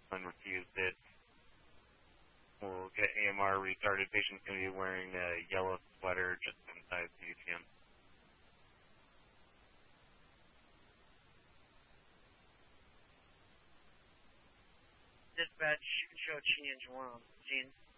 and refused it. We'll get AMR restarted. Patient's going to be wearing a yellow sweater just inside the UTM. Dispatch, you can show Chi Engine 1 on the scene.